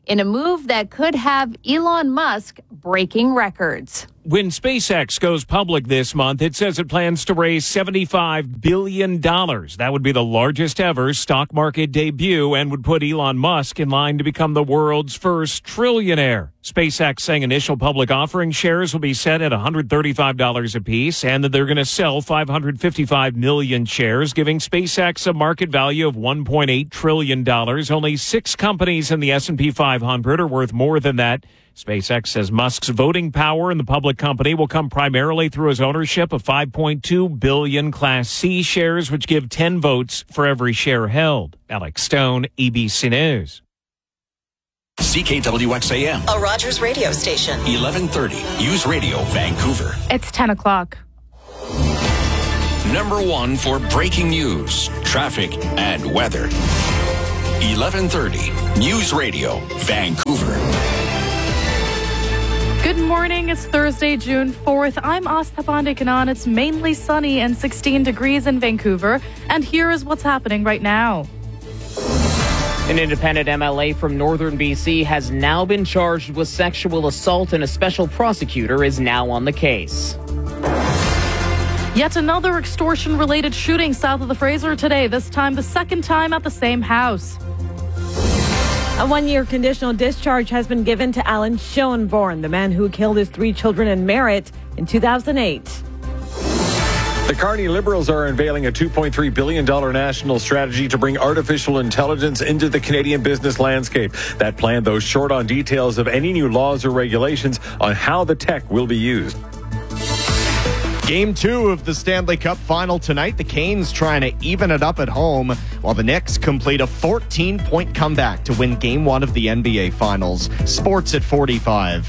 in a move that could have Elon Musk breaking records. When SpaceX goes public this month, it says it plans to raise seventy-five billion dollars. That would be the largest ever stock market debut and would put Elon Musk in line to become the world's first trillionaire. SpaceX saying initial public offering shares will be set at one hundred thirty-five dollars apiece and that they're going to sell five hundred fifty-five million shares, giving SpaceX a market value of one point eight trillion dollars. Only six companies in the S and P five hundred are worth more than that. SpaceX says Musk's voting power in the public company will come primarily through his ownership of five point two billion Class C shares, which give ten votes for every share held. Alex Stone, E B C News. C K W X A M. A Rogers radio station. eleven thirty News Radio, Vancouver. It's ten o'clock. Number one for breaking news, traffic, and weather. eleven thirty News Radio, Vancouver. Good morning. It's Thursday, June fourth. I'm Astha Pandekanan. It's mainly sunny and sixteen degrees in Vancouver. And here is what's happening right now. An independent M L A from northern B C has now been charged with sexual assault, and a special prosecutor is now on the case. Yet another extortion-related shooting south of the Fraser today, this time the second time at the same house. A one-year conditional discharge has been given to Alan Schoenborn, the man who killed his three children in Merritt in two thousand eight. The Carney Liberals are unveiling a two point three billion dollars national strategy to bring artificial intelligence into the Canadian business landscape. That plan, though, short on details of any new laws or regulations on how the tech will be used. Game two of the Stanley Cup final tonight. The Canes trying to even it up at home, while the Knicks complete a fourteen-point comeback to win Game one of the N B A Finals. Sports at forty-five.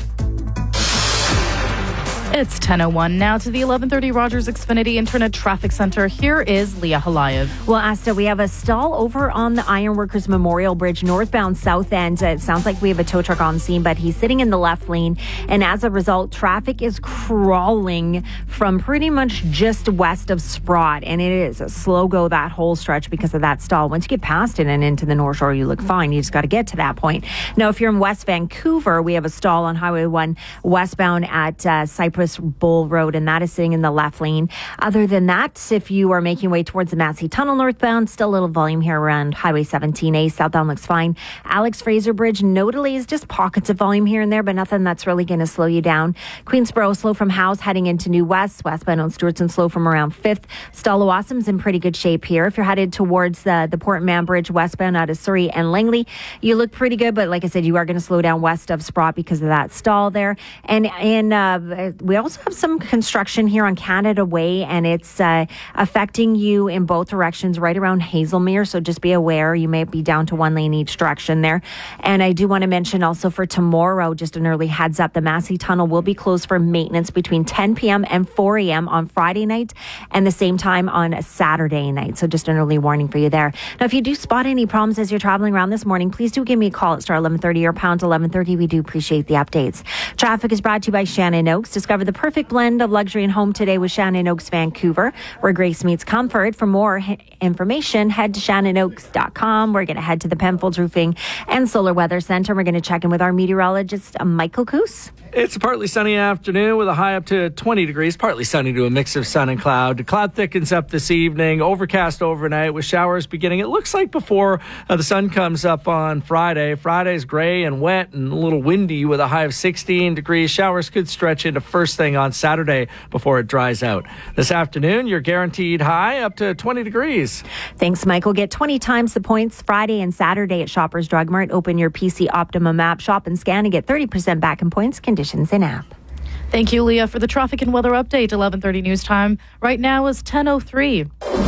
It's ten oh one now to the eleven thirty Rogers Xfinity Internet Traffic Center. Here is Leah Halayev. Well, Asta, we have a stall over on the Ironworkers Memorial Bridge, northbound south end. It sounds like we have a tow truck on scene, but he's sitting in the left lane. And as a result, traffic is crawling from pretty much just west of Sprott. And it is a slow go that whole stretch because of that stall. Once you get past it and into the North Shore, you look fine. You just got to get to that point. Now, if you're in West Vancouver, we have a stall on Highway one westbound at uh, Cypress Bowl Road, and that is sitting in the left lane. Other than that, if you are making way towards the Massey Tunnel northbound, still a little volume here around Highway seventeen A. Southbound looks fine. Alex Fraser Bridge, no delays, just pockets of volume here and there, but nothing that's really going to slow you down. Queensboro, slow from House heading into New West. Westbound on Stewartson, slow from around fifth. Stallawassam's in pretty good shape here. If you're headed towards the, the Port Mann Bridge, westbound out of Surrey and Langley, you look pretty good, but like I said, you are going to slow down west of Sprott because of that stall there. And, and uh, we also have some construction here on Canada Way, and it's uh, affecting you in both directions right around Hazelmere, so just be aware. You may be down to one lane each direction there. And I do want to mention also for tomorrow, just an early heads up, the Massey Tunnel will be closed for maintenance between ten p.m. and four a.m. on Friday night and the same time on Saturday night. So just an early warning for you there. Now, if you do spot any problems as you're traveling around this morning, please do give me a call at star eleven thirty or pound eleven thirty. We do appreciate the updates. Traffic is brought to you by Shannon Oaks. Discover the perfect blend of luxury and home today with Shannon Oaks Vancouver, where grace meets comfort. For more h- information, head to shannon oaks dot com. We're going to head to the Penfolds Roofing and Solar Weather Center. We're going to check in with our meteorologist, Michael Coos. It's a partly sunny afternoon with a high up to twenty degrees, partly sunny to a mix of sun and cloud. The cloud thickens up this evening, overcast overnight with showers beginning. It looks like before uh, the sun comes up on Friday. Friday's gray and wet and a little windy with a high of sixteen degrees. Showers could stretch into first thing on Saturday before it dries out. This afternoon, you're guaranteed high up to twenty degrees. Thanks, Michael. Get twenty times the points Friday and Saturday at Shoppers Drug Mart. Open your P C Optimum app, shop and scan, and get thirty percent back in points. Conditions in app. Thank you, Leah, for the traffic and weather update. eleven thirty news time. Right now is ten oh three.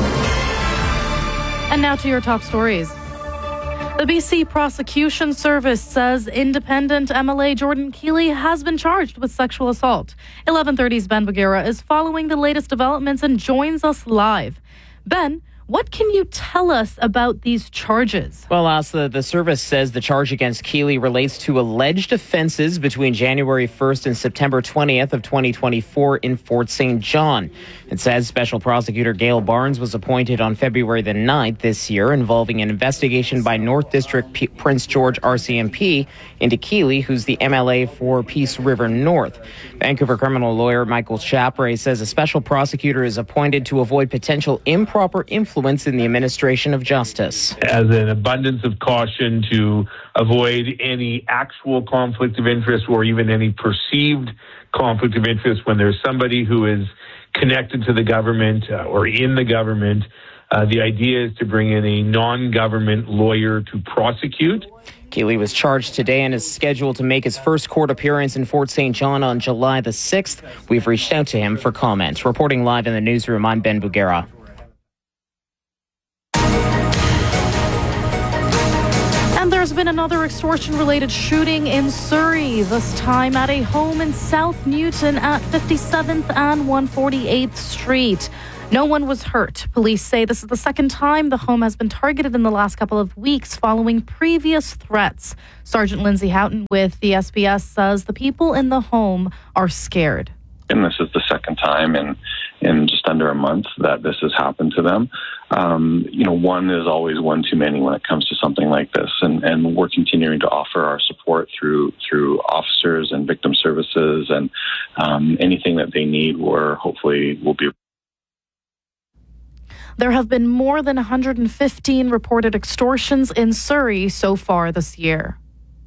And now to your top stories. The B C Prosecution Service says independent M L A Jordan Keeley has been charged with sexual assault. eleven thirty's Ben Bagheera is following the latest developments and joins us live. Ben, What can you tell us about these charges? Well, Asa, the service says the charge against Keeley relates to alleged offenses between January first and September twentieth of twenty twenty-four in Fort Saint John. It says Special Prosecutor Gail Barnes was appointed on February the ninth this year, involving an investigation by North District P- Prince George R C M P into Keeley, who's the M L A for Peace River North. Vancouver criminal lawyer Michael Chapre says a special prosecutor is appointed to avoid potential improper influence in the administration of justice. As an abundance of caution to avoid any actual conflict of interest or even any perceived conflict of interest when there's somebody who is connected to the government uh, or in the government. Uh, the idea is to bring in a non-government lawyer to prosecute. Keeley was charged today and is scheduled to make his first court appearance in Fort Saint John on July the sixth. We've reached out to him for comment. Reporting live in the newsroom, I'm Ben Bugera. And there's been another extortion-related shooting in Surrey, this time at a home in South Newton at fifty-seventh and one forty-eighth Street. No one was hurt. Police say this is the second time the home has been targeted in the last couple of weeks following previous threats. Sergeant Lindsay Houghton with the S B S says the people in the home are scared. And this is the second time in, in just under a month that this has happened to them. Um, you know, one is always one too many when it comes to something like this. And, and we're continuing to offer our support through through officers and victim services and um, anything that they need, we're hopefully will be. There have been more than one hundred fifteen reported extortions in Surrey so far this year.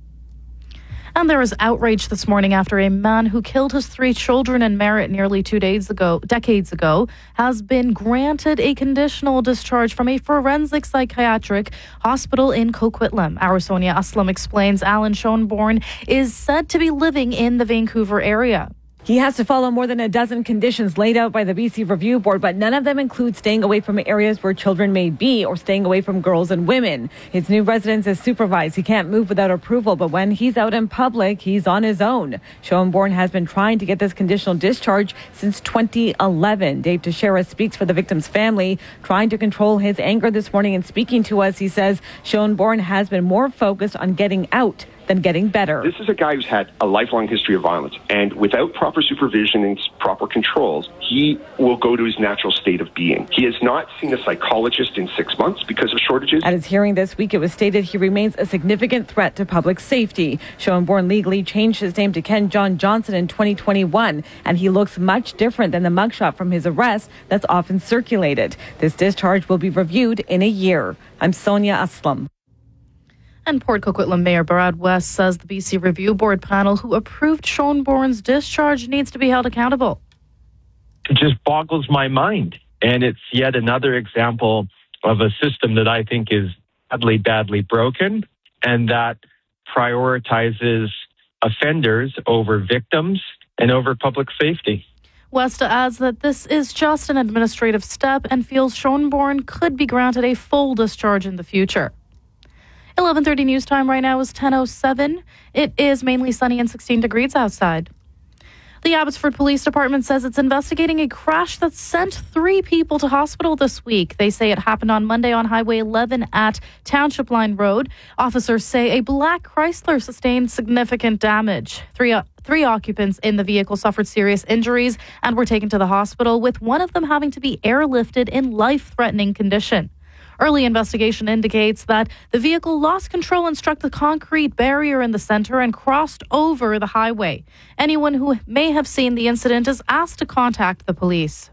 And there is outrage this morning after a man who killed his three children in Merritt nearly two days ago, decades ago, has been granted a conditional discharge from a forensic psychiatric hospital in Coquitlam. Our Sonia Aslam explains Alan Schoenborn is said to be living in the Vancouver area. He has to follow more than a dozen conditions laid out by the B C Review Board, but none of them include staying away from areas where children may be or staying away from girls and women. His new residence is supervised. He can't move without approval, but when he's out in public, he's on his own. Schoenborn has been trying to get this conditional discharge since twenty eleven. Dave Teixeira speaks for the victim's family, trying to control his anger this morning. And speaking to us, he says Schoenborn has been more focused on getting out than getting better. This is a guy who's had a lifelong history of violence, and without proper supervision and proper controls, he will go to his natural state of being. He has not seen a psychologist in six months because of shortages. At his hearing this week, it was stated he remains a significant threat to public safety. Schoenborn legally changed his name to Ken John Johnson in twenty twenty-one, and he looks much different than the mugshot from his arrest that's often circulated. This discharge will be reviewed in a year. I'm Sonia Aslam. And Port Coquitlam Mayor Brad West says the B C Review Board panel who approved Schoenborn's discharge needs to be held accountable. It just boggles my mind. And it's yet another example of a system that I think is badly, badly broken and that prioritizes offenders over victims and over public safety. West adds that this is just an administrative step and feels Schoenborn could be granted a full discharge in the future. eleven thirty news time right now is ten oh seven. It is mainly sunny and sixteen degrees outside. The Abbotsford Police Department says it's investigating a crash that sent three people to hospital this week. They say it happened on Monday on Highway eleven at Township Line Road. Officers say a black Chrysler sustained significant damage. Three, uh, three occupants in the vehicle suffered serious injuries and were taken to the hospital, with one of them having to be airlifted in life-threatening condition. Early investigation indicates that the vehicle lost control and struck the concrete barrier in the center and crossed over the highway. Anyone who may have seen the incident is asked to contact the police.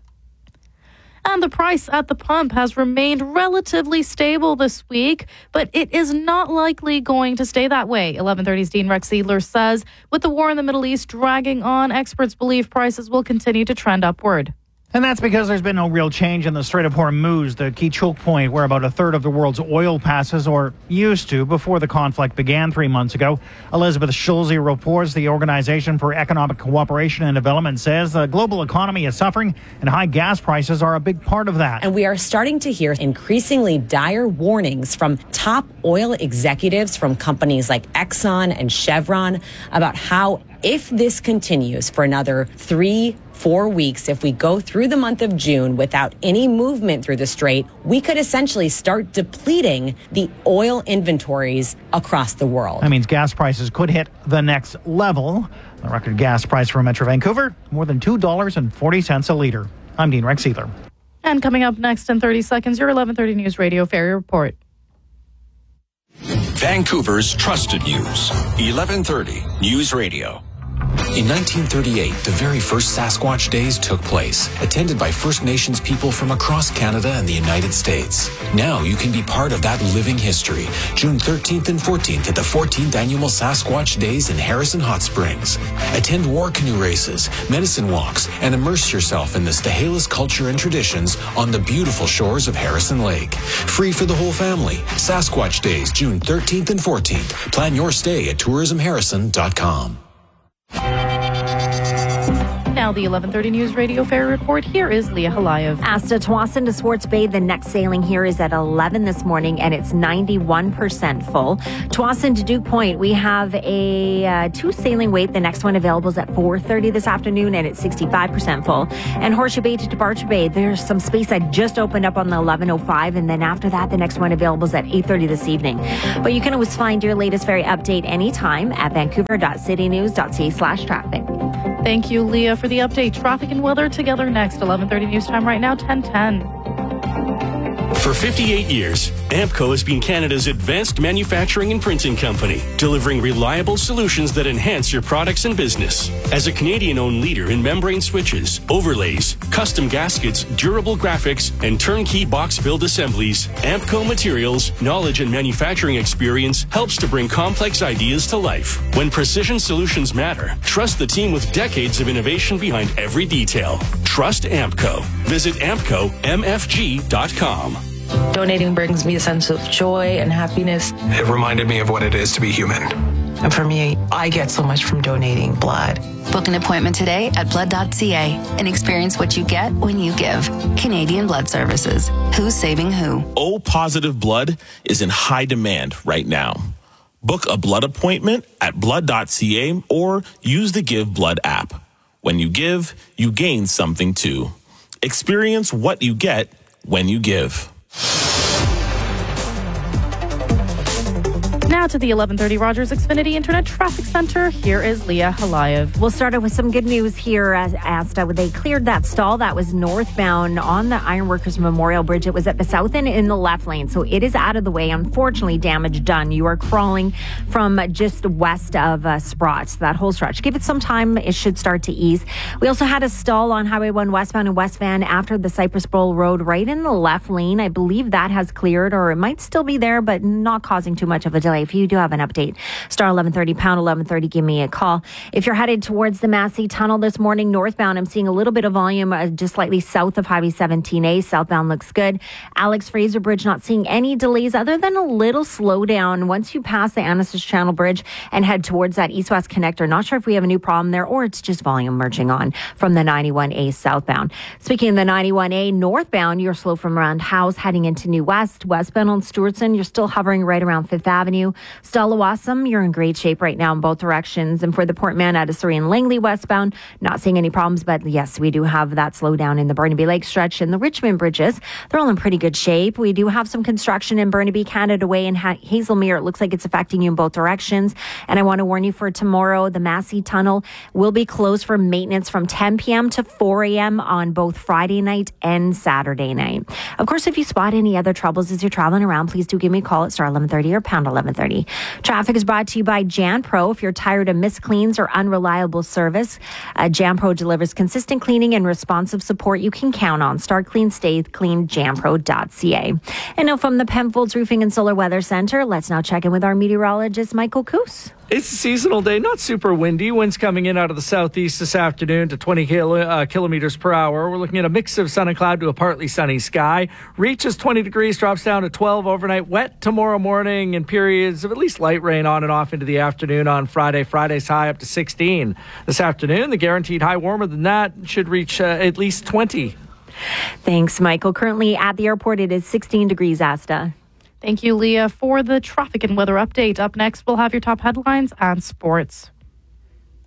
And the price at the pump has remained relatively stable this week, but it is not likely going to stay that way. eleven thirty's Dean Rex Seidler says with the war in the Middle East dragging on, experts believe prices will continue to trend upward. And that's because there's been no real change in the Strait of Hormuz, the key choke point where about a third of the world's oil passes, or used to, before the conflict began three months ago. Elizabeth Schulze reports the Organization for Economic Cooperation and Development says the global economy is suffering and high gas prices are a big part of that. And we are starting to hear increasingly dire warnings from top oil executives from companies like Exxon and Chevron about how If this continues for another three, four weeks, if we go through the month of June without any movement through the strait, we could essentially start depleting the oil inventories across the world. That means gas prices could hit the next level. The record gas price for Metro Vancouver, more than two dollars and forty cents a litre. I'm Dean Rex Either. And coming up next in thirty seconds, your eleven thirty News Radio Ferry Report. Vancouver's trusted news. eleven thirty News Radio. In nineteen thirty-eight, the very first Sasquatch Days took place, attended by First Nations people from across Canada and the United States. Now you can be part of that living history. June thirteenth and fourteenth at the fourteenth Annual Sasquatch Days in Harrison Hot Springs. Attend war canoe races, medicine walks, and immerse yourself in the Stahelis culture and traditions on the beautiful shores of Harrison Lake. Free for the whole family. Sasquatch Days, June thirteenth and fourteenth. Plan your stay at tourism harrison dot com. Now the eleven thirty News Radio Ferry Report. Here is Leah Halayev. Asta Tsawwassen to Swartz Bay. The next sailing here is at eleven this morning, and it's ninety-one percent full. Tsawwassen to Duke Point, we have a uh, two sailing wait. The next one available is at four thirty this afternoon, and it's sixty-five percent full. And Horseshoe Bay to Departure Bay, there's some space that just opened up on the eleven oh five, and then after that, the next one available is at eight thirty this evening. But you can always find your latest ferry update anytime at vancouver dot city news dot c a slash traffic. Thank you, Leah, for the update. Traffic and weather together next. eleven thirty News Time right now, ten ten. For fifty-eight years, Ampco has been Canada's advanced manufacturing and printing company, delivering reliable solutions that enhance your products and business. As a Canadian-owned leader in membrane switches, overlays, custom gaskets, durable graphics, and turnkey box build assemblies, Ampco Materials' knowledge and manufacturing experience helps to bring complex ideas to life. When precision solutions matter, trust the team with decades of innovation behind every detail. Trust Ampco. Visit ampco m f g dot com. Donating brings me a sense of joy and happiness. It reminded me of what it is to be human. And for me, I get so much from donating blood. Book an appointment today at blood dot c a and experience what you get when you give. Canadian Blood Services. Who's saving who? O positive blood is in high demand right now. Book a blood appointment at blood dot c a or use the Give Blood app. When you give, you gain something too. Experience what you get when you give. Now to the eleven thirty Rogers Xfinity Internet Traffic Center. Here is Leah Halayev. We'll start out with some good news here. As asked, uh, they cleared that stall that was northbound on the Ironworkers Memorial Bridge. It was at the south end in the left lane, so it is out of the way. Unfortunately, damage done. You are crawling from just west of uh, Sprott, that whole stretch. Give it some time. It should start to ease. We also had a stall on Highway one westbound and West Van after the Cypress Bowl Road right in the left lane. I believe that has cleared, or it might still be there, but not causing too much of a delay. If you do have an update, star eleven thirty, pound eleven thirty, give me a call. If you're headed towards the Massey Tunnel this morning, northbound, I'm seeing a little bit of volume uh, just slightly south of Highway seventeen A. Southbound looks good. Alex Fraser Bridge, not seeing any delays other than a little slowdown once you pass the Annacis Channel Bridge and head towards that east-west connector. Not sure if we have a new problem there or it's just volume merging on from the ninety-one A southbound. Speaking of the ninety-one A northbound, you're slow from around House heading into New West. Westbound on Stewartson, you're still hovering right around Fifth Avenue. Stallawasam, you're in great shape right now in both directions. And for the Port Mann out of Surrey and Langley westbound, not seeing any problems. But yes, we do have that slowdown in the Burnaby Lake stretch and the Richmond bridges. They're all in pretty good shape. We do have some construction in Burnaby, Canada Way, and ha- Hazelmere. It looks like it's affecting you in both directions. And I want to warn you for tomorrow, the Massey Tunnel will be closed for maintenance from ten p.m. to four a.m. on both Friday night and Saturday night. Of course, if you spot any other troubles as you're traveling around, please do give me a call at star eleven thirty or pound eleven thirty. Traffic is brought to you by Jan Pro. If you're tired of missed cleans or unreliable service, uh, Jan Pro delivers consistent cleaning and responsive support you can count on. Start clean, stay clean, jan pro dot c a. And now from the Penfolds Roofing and Solar Weather Center, let's now check in with our meteorologist, Michael Coos. It's a seasonal day, not super windy. Winds coming in out of the southeast this afternoon to twenty kilo, uh, kilometers per hour. We're looking at a mix of sun and cloud to a partly sunny sky. Reaches twenty degrees, drops down to twelve overnight. Wet tomorrow morning and periods of at least light rain on and off into the afternoon on Friday. Friday's high up to sixteen. This afternoon, the guaranteed high warmer than that should reach uh, at least twenty. Thanks, Michael. Currently at the airport, it is sixteen degrees, Asta. Thank you, Leah, for the traffic and weather update. Up next, we'll have your top headlines and sports.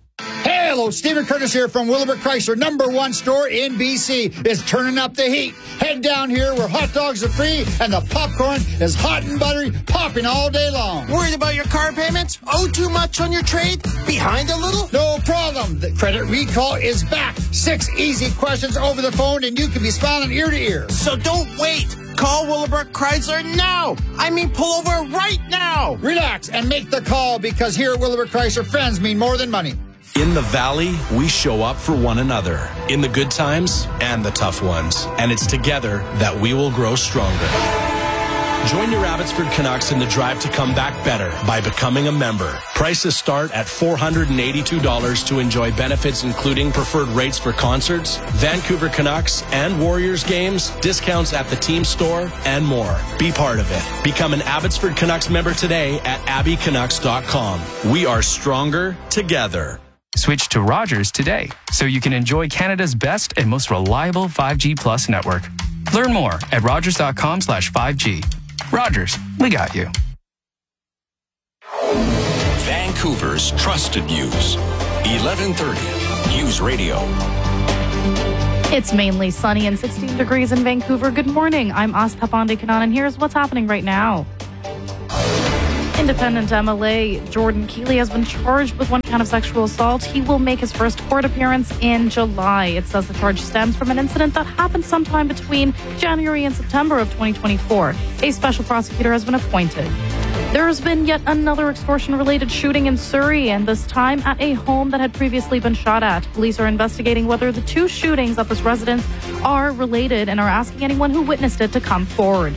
Hey, hello, Stephen Curtis here from Willowbrook Chrysler, number one store in B C, is turning up the heat. Head down here where hot dogs are free and the popcorn is hot and buttery, popping all day long. Worried about your car payments? Owe too much on your trade? Behind a little? No problem. The credit recall is back. Six easy questions over the phone and you can be smiling ear to ear. So don't wait. Call Willowbrook Chrysler now. I mean, pull over right now. Relax and make the call because here at Willowbrook Chrysler, friends mean more than money. In the Valley, we show up for one another in the good times and the tough ones. And it's together that we will grow stronger. Join your Abbotsford Canucks in the drive to come back better by becoming a member. Prices start at four hundred eighty-two dollars to enjoy benefits including preferred rates for concerts, Vancouver Canucks and Warriors games, discounts at the team store, and more. Be part of it. Become an Abbotsford Canucks member today at abby canucks dot com. We are stronger together. Switch to Rogers today so you can enjoy Canada's best and most reliable five G Plus network. Learn more at rogers dot com slash five G. Rogers, we got you. Vancouver's trusted news. eleven thirty News Radio. It's mainly sunny and sixteen degrees in Vancouver. Good morning. I'm Astha Pandey-Kannan, and here's what's happening right now. Independent M L A Jordan Keeley has been charged with one count of sexual assault. He will make his first court appearance in July. It says the charge stems from an incident that happened sometime between January and September of twenty twenty-four. A special prosecutor has been appointed. There has been yet another extortion-related shooting in Surrey, and this time at a home that had previously been shot at. Police are investigating whether the two shootings at this residence are related and are asking anyone who witnessed it to come forward.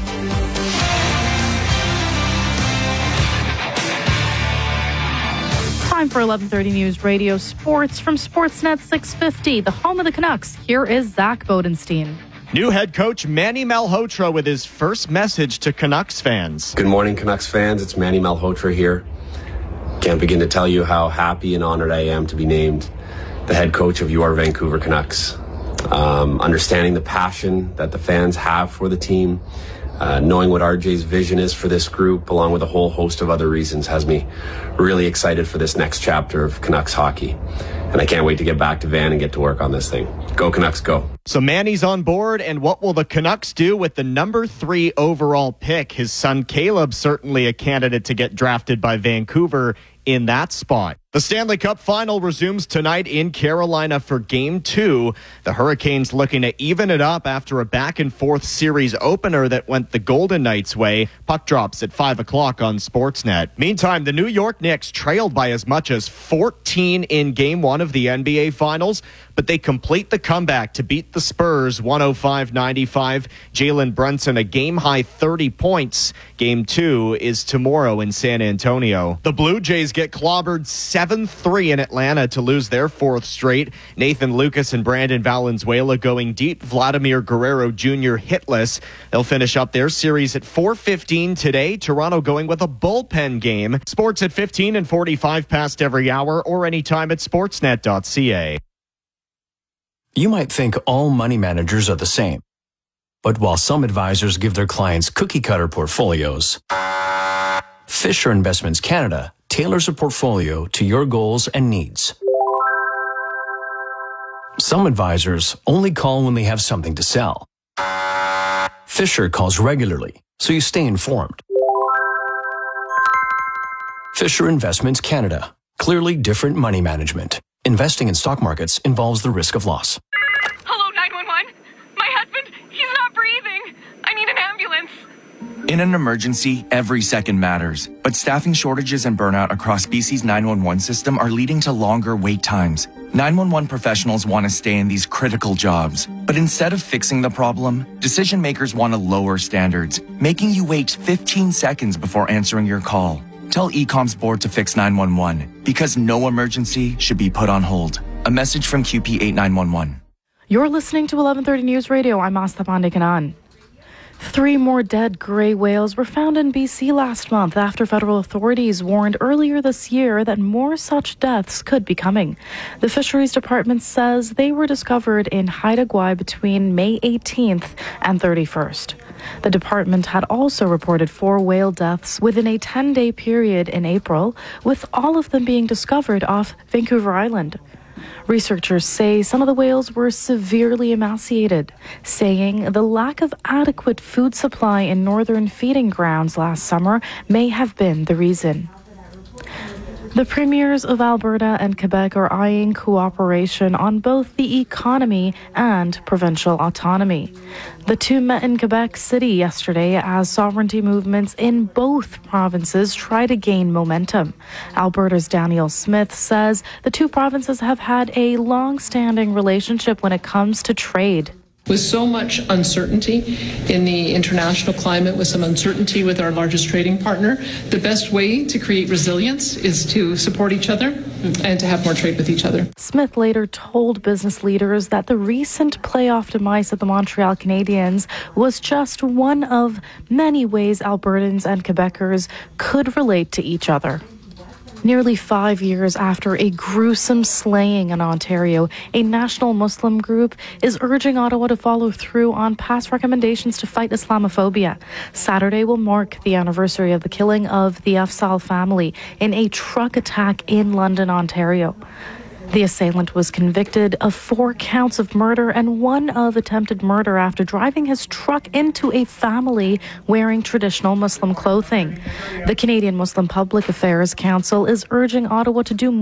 Time for eleven thirty News Radio Sports from Sportsnet six fifty, the home of the Canucks. Here is Zach Bodenstein. New head coach Manny Malhotra with his first message to Canucks fans. Good morning, Canucks fans. It's Manny Malhotra here. Can't begin to tell you how happy and honored I am to be named the head coach of your Vancouver Canucks. Um, understanding the passion that the fans have for the team, Uh, knowing what R J's vision is for this group, along with a whole host of other reasons, has me really excited for this next chapter of Canucks hockey. And I can't wait to get back to Van and get to work on this thing. Go Canucks, go. So Manny's on board, and what will the Canucks do with the number three overall pick? His son Caleb certainly a candidate to get drafted by Vancouver in that spot. The Stanley Cup Final resumes tonight in Carolina for Game two. The Hurricanes looking to even it up after a back-and-forth series opener that went the Golden Knights' way. Puck drops at five o'clock on Sportsnet. Meantime, the New York Knicks trailed by as much as fourteen in Game one of the N B A Finals, but they complete the comeback to beat the Spurs one oh five ninety-five. Jalen Brunson a game-high thirty points. Game two is tomorrow in San Antonio. The Blue Jays get clobbered seven three in Atlanta to lose their fourth straight. Nathan Lucas and Brandon Valenzuela going deep. Vladimir Guerrero Junior hitless. They'll finish up their series at four fifteen today. Toronto going with a bullpen game. Sports at fifteen and forty-five past every hour or anytime at sportsnet dot c a. You might think all money managers are the same. But while some advisors give their clients cookie-cutter portfolios, Fisher Investments Canada tailors a portfolio to your goals and needs. Some advisors only call when they have something to sell. Fisher calls regularly, so you stay informed. Fisher Investments Canada. Clearly different money management. Investing in stock markets involves the risk of loss. Hello, nine one one. My husband, he's not breathing. I need an ambulance. In an emergency, every second matters. But staffing shortages and burnout across B C's nine one one system are leading to longer wait times. nine one one professionals want to stay in these critical jobs. But instead of fixing the problem, decision makers want to lower standards, making you wait fifteen seconds before answering your call. Tell E COM's board to fix nine one one, because no emergency should be put on hold. A message from Q P eight nine one one. You're listening to eleven thirty News Radio. I'm Astha Pandey-Kannan. Three more dead gray whales were found in B C last month after federal authorities warned earlier this year that more such deaths could be coming. The Fisheries Department says they were discovered in Haida Gwaii between May eighteenth and thirty-first. The department had also reported four whale deaths within a ten-day period in April, with all of them being discovered off Vancouver Island. Researchers say some of the whales were severely emaciated, saying the lack of adequate food supply in northern feeding grounds last summer may have been the reason. The premiers of Alberta and Quebec are eyeing cooperation on both the economy and provincial autonomy. The two met in Quebec City yesterday as sovereignty movements in both provinces try to gain momentum. Alberta's Daniel Smith says the two provinces have had a long-standing relationship when it comes to trade. With so much uncertainty in the international climate, with some uncertainty with our largest trading partner, the best way to create resilience is to support each other and to have more trade with each other. Smith later told business leaders that the recent playoff demise of the Montreal Canadiens was just one of many ways Albertans and Quebecers could relate to each other. Nearly five years after a gruesome slaying in Ontario, a national Muslim group is urging Ottawa to follow through on past recommendations to fight Islamophobia. Saturday will mark the anniversary of the killing of the Afzal family in a truck attack in London, Ontario. The assailant was convicted of four counts of murder and one of attempted murder after driving his truck into a family wearing traditional Muslim clothing. The Canadian Muslim Public Affairs Council is urging Ottawa to do more